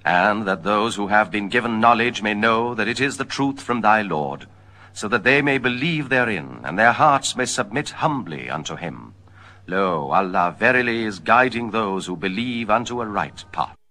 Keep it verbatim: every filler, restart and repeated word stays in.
and that those who have been given knowledge may know that it is the truth from thy Lord, so that they may believe therein, and their hearts may submit humbly unto him. Lo, Allah verily is guiding those who believe unto a right path.